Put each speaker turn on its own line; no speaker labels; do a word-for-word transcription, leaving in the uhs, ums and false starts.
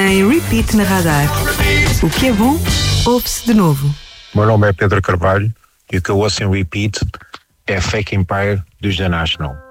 em repeat na Radar. O que é bom, ouve-se de novo.
O meu nome é Pedro Carvalho e o que eu ouço em repeat é Fake Empire dos The National.